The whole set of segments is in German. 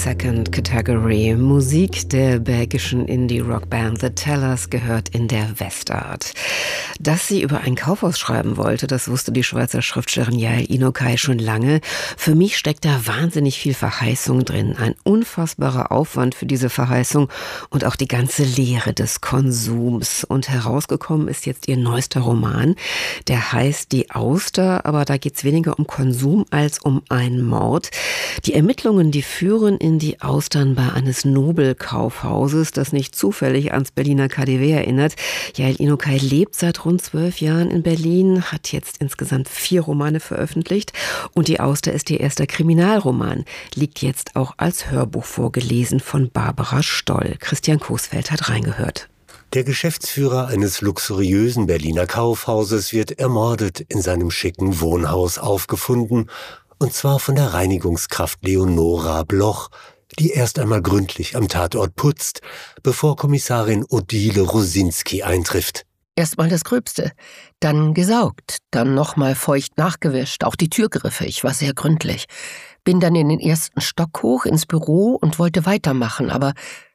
Second Category. Musik der belgischen Indie-Rock-Band The Tellers gehört in der Westart. Dass sie über ein Kaufhaus schreiben wollte, das wusste die Schweizer Schriftstellerin Yael Inokai schon lange. Für mich steckt da wahnsinnig viel Verheißung drin. Ein unfassbarer Aufwand für diese Verheißung und auch die ganze Lehre des Konsums. Und herausgekommen ist jetzt ihr neuester Roman. Der heißt Die Auster, aber da geht es weniger um Konsum als um einen Mord. Die Ermittlungen, die führen in die Austernbar eines Nobelkaufhauses, das nicht zufällig ans Berliner KaDeWe erinnert. Yael Inokai lebt seit rund 12 Jahren in Berlin, hat jetzt insgesamt 4 Romane veröffentlicht und Die Auster ist ihr erster Kriminalroman, liegt jetzt auch als Hörbuch vorgelesen von Barbara Stoll. Christian Coesfeld hat reingehört. Der Geschäftsführer eines luxuriösen Berliner Kaufhauses wird ermordet in seinem schicken Wohnhaus aufgefunden, und zwar von der Reinigungskraft Leonora Bloch, die erst einmal gründlich am Tatort putzt, bevor Kommissarin Odile Rosinski eintrifft. Erstmal das Gröbste, dann gesaugt, dann nochmal feucht nachgewischt, auch die Türgriffe, ich war sehr gründlich. Bin dann in den ersten Stock hoch ins Büro und wollte weitermachen, aber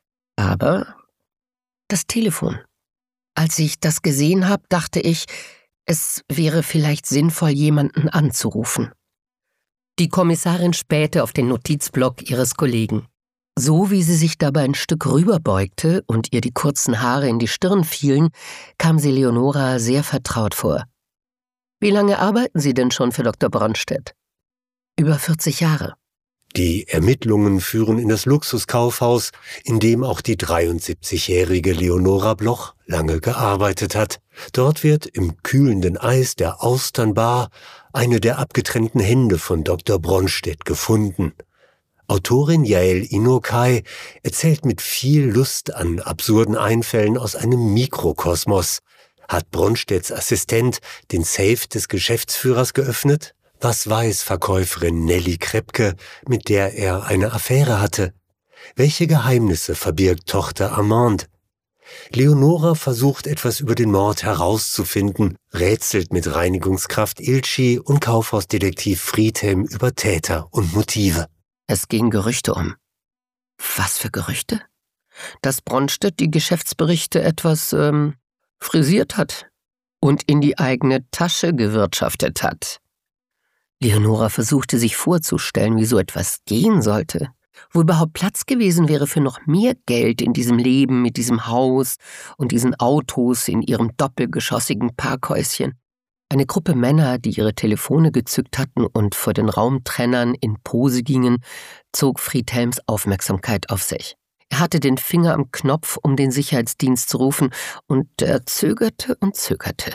das Telefon. Als ich das gesehen habe, dachte ich, es wäre vielleicht sinnvoll, jemanden anzurufen. Die Kommissarin spähte auf den Notizblock ihres Kollegen. So wie sie sich dabei ein Stück rüberbeugte und ihr die kurzen Haare in die Stirn fielen, kam sie Leonora sehr vertraut vor. »Wie lange arbeiten Sie denn schon für Dr. Bronstedt?« »Über 40 Jahre.« Die Ermittlungen führen in das Luxuskaufhaus, in dem auch die 73-jährige Leonora Bloch lange gearbeitet hat. Dort wird im kühlenden Eis der Austernbar eine der abgetrennten Hände von Dr. Bronstedt gefunden. Autorin Yael Inokai erzählt mit viel Lust an absurden Einfällen aus einem Mikrokosmos. Hat Bronstedts Assistent den Safe des Geschäftsführers geöffnet? Was weiß Verkäuferin Nelly Krepke, mit der er eine Affäre hatte? Welche Geheimnisse verbirgt Tochter Amande? Leonora versucht etwas über den Mord herauszufinden, rätselt mit Reinigungskraft Ilchi und Kaufhausdetektiv Friedhelm über Täter und Motive. Es gehen Gerüchte um. Was für Gerüchte? Dass Bronstedt die Geschäftsberichte etwas frisiert hat und in die eigene Tasche gewirtschaftet hat. Leonora versuchte sich vorzustellen, wie so etwas gehen sollte. Wo überhaupt Platz gewesen wäre für noch mehr Geld in diesem Leben mit diesem Haus und diesen Autos in ihrem doppelgeschossigen Parkhäuschen. Eine Gruppe Männer, die ihre Telefone gezückt hatten und vor den Raumtrennern in Pose gingen, zog Friedhelms Aufmerksamkeit auf sich. Er hatte den Finger am Knopf, um den Sicherheitsdienst zu rufen, und er zögerte und zögerte.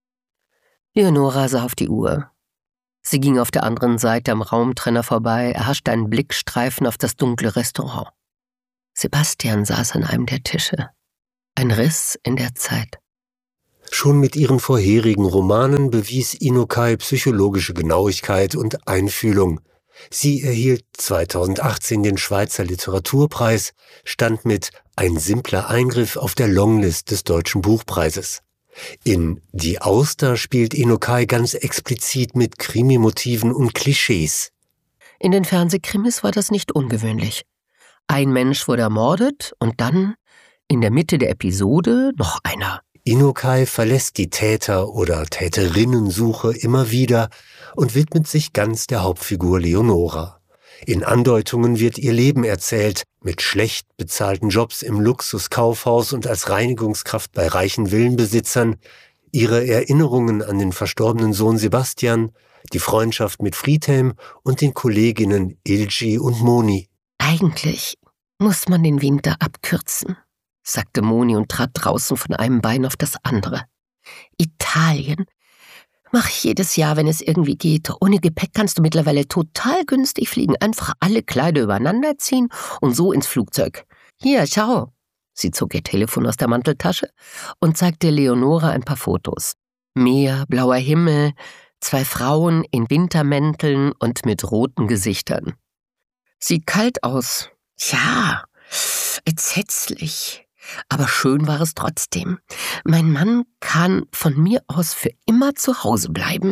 Leonora sah auf die Uhr. Sie ging auf der anderen Seite am Raumtrenner vorbei, erhaschte einen Blickstreifen auf das dunkle Restaurant. Sebastian saß an einem der Tische. Ein Riss in der Zeit. Schon mit ihren vorherigen Romanen bewies Inokai psychologische Genauigkeit und Einfühlung. Sie erhielt 2018 den Schweizer Literaturpreis, stand mit Ein simpler Eingriff auf der Longlist des Deutschen Buchpreises. In Die Auster spielt Inokai ganz explizit mit Krimimotiven und Klischees. In den Fernsehkrimis war das nicht ungewöhnlich. Ein Mensch wurde ermordet und dann, in der Mitte der Episode, noch einer. Inokai verlässt die Täter- oder Täterinnensuche immer wieder und widmet sich ganz der Hauptfigur Leonora. In Andeutungen wird ihr Leben erzählt, mit schlecht bezahlten Jobs im Luxuskaufhaus und als Reinigungskraft bei reichen Villenbesitzern, ihre Erinnerungen an den verstorbenen Sohn Sebastian, die Freundschaft mit Friedhelm und den Kolleginnen Ilgi und Moni. Eigentlich muss man den Winter abkürzen, sagte Moni und trat draußen von einem Bein auf das andere. Italien mache ich jedes Jahr, wenn es irgendwie geht. Ohne Gepäck kannst du mittlerweile total günstig fliegen. Einfach alle Kleider übereinander ziehen und so ins Flugzeug. Hier, schau. Sie zog ihr Telefon aus der Manteltasche und zeigte Leonora ein paar Fotos. Meer, blauer Himmel, 2 Frauen in Wintermänteln und mit roten Gesichtern. Sieht kalt aus. Ja, entsetzlich. Aber schön war es trotzdem. Mein Mann kann von mir aus für immer zu Hause bleiben.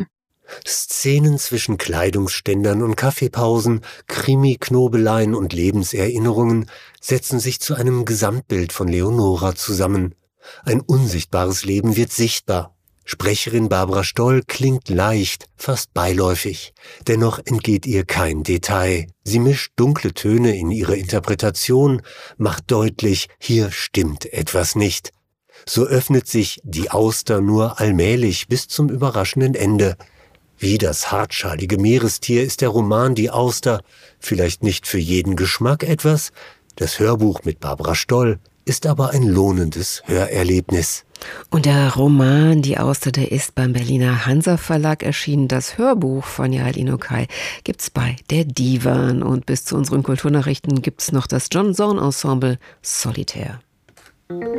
Szenen zwischen Kleidungsständern und Kaffeepausen, Krimi-Knobeleien und Lebenserinnerungen setzen sich zu einem Gesamtbild von Leonora zusammen. Ein unsichtbares Leben wird sichtbar. Sprecherin Barbara Stoll klingt leicht, fast beiläufig. Dennoch entgeht ihr kein Detail. Sie mischt dunkle Töne in ihre Interpretation, macht deutlich, hier stimmt etwas nicht. So öffnet sich Die Auster nur allmählich bis zum überraschenden Ende. Wie das hartschalige Meerestier ist der Roman Die Auster vielleicht nicht für jeden Geschmack etwas. Das Hörbuch mit Barbara Stoll ist aber ein lohnendes Hörerlebnis. Und der Roman Die Auster, der ist beim Berliner Hansa Verlag erschienen. Das Hörbuch von Yael Inokai gibt's bei der Divan. Und bis zu unseren Kulturnachrichten gibt's noch das John Zorn Ensemble Solitär.